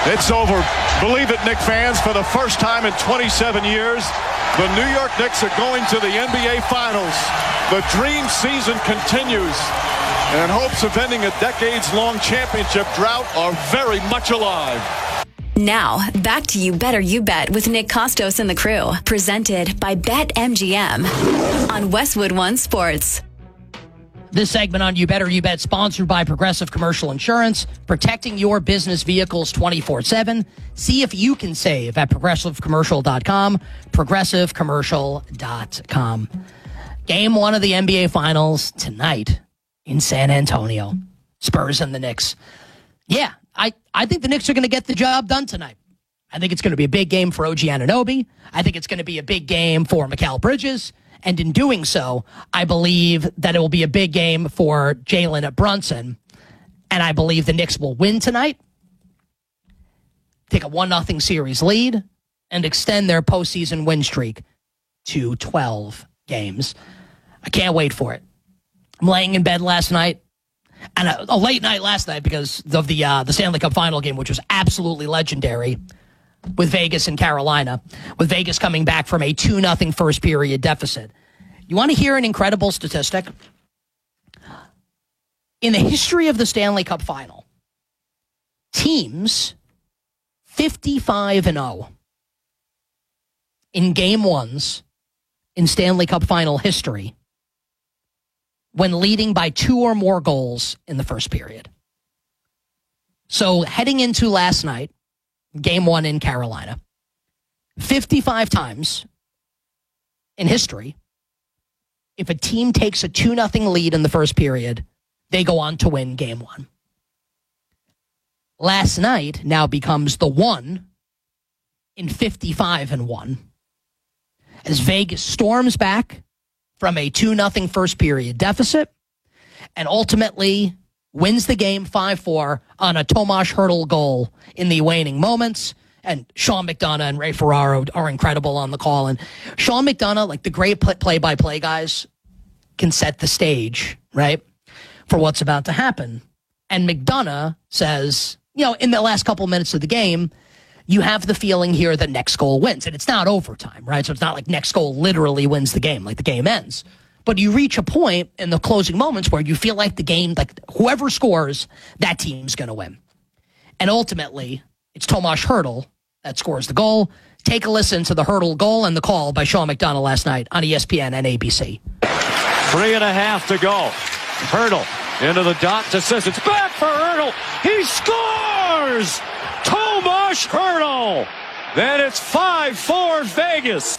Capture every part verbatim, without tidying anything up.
It's over. Believe it, Knicks fans, for the first time in twenty-seven years, the New York Knicks are going to the N B A Finals. The dream season continues, and hopes of ending a decades-long championship drought are very much alive. Now, back to You Better You Bet with Nick Costos and the crew. Presented by BetMGM on Westwood One Sports. This segment on You Better You Bet, sponsored by Progressive Commercial Insurance, protecting your business vehicles twenty-four seven. See if you can save at progressive commercial dot com, progressive commercial dot com. Game one of the N B A Finals tonight in San Antonio. Spurs and the Knicks. Yeah, I, I think the Knicks are going to get the job done tonight. I think it's going to be a big game for O G Anunoby. I think it's going to be a big game for Mikal Bridges. And in doing so, I believe that it will be a big game for Jalen Brunson. And I believe the Knicks will win tonight, take a one nothing series lead, and extend their postseason win streak to twelve games. I can't wait for it. I'm laying in bed last night, and a, a late night last night because of the uh, the Stanley Cup final game, which was absolutely legendary, with Vegas and Carolina, with Vegas coming back from a two nothing first period deficit. You want to hear an incredible statistic? In the history of the Stanley Cup final, teams fifty-five and oh in game ones in Stanley Cup final history when leading by two or more goals in the first period. So heading into last night, game one in Carolina, fifty-five times in history, if a team takes a two nothing lead in the first period, they go on to win game one. Last night now becomes the one in fifty-five and one. As Vegas storms back from a two nothing first period deficit and ultimately wins the game five four on a Tomas Hertl goal in the waning moments. And Sean McDonough and Ray Ferraro are incredible on the call. And Sean McDonough, like the great play-by-play guys, can set the stage, right, for what's about to happen. And McDonough says, you know, in the last couple minutes of the game, you have the feeling here that next goal wins. And it's not overtime, right? So it's not like next goal literally wins the game, like the game ends. But you reach a point in the closing moments where you feel like the game, like whoever scores, that team's going to win. And ultimately, it's Tomas Hertl that scores the goal. Take a listen to the Hertl goal and the call by Sean McDonough last night on E S P N and A B C. Three and a half to go. Hertl into the dot to Sissons. Back for Hertl. He scores! Tomas Hertl. Then it's five four Vegas.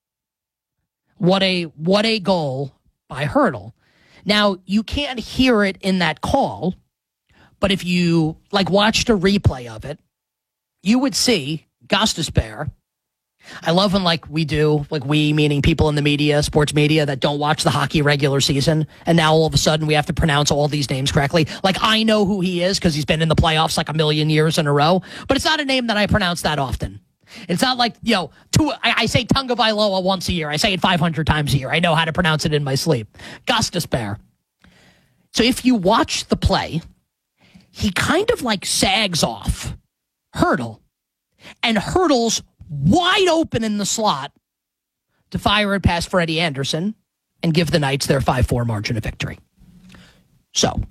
What a what a goal by Hertl. Now, you can't hear it in that call, but if you like watched a replay of it, you would see Gostisbehere. I love when like we do, like we meaning people in the media, sports media that don't watch the hockey regular season, and now all of a sudden we have to pronounce all these names correctly. Like I know who he is because he's been in the playoffs like a million years in a row, but it's not a name that I pronounce that often. It's not like, you know, two, I, I say Tunga Vailoa once a year. I say it five hundred times a year. I know how to pronounce it in my sleep. Gostisbehere. So if you watch the play, he kind of like sags off Hertl, and Hertl's wide open in the slot to fire it past Freddie Anderson and give the Knights their five four margin of victory. So,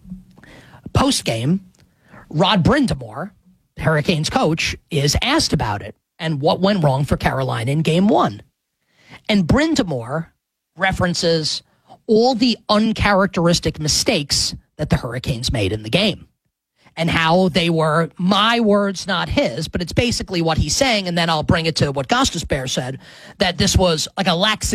post-game, Rod Brind'Amour, Hurricanes coach, is asked about it and what went wrong for Carolina in game one. And Brind'Amour references all the uncharacteristic mistakes that the Hurricanes made in the game and how they were, my words, not his, but it's basically what he's saying, and then I'll bring it to what Gostisbehere said, that this was like a lax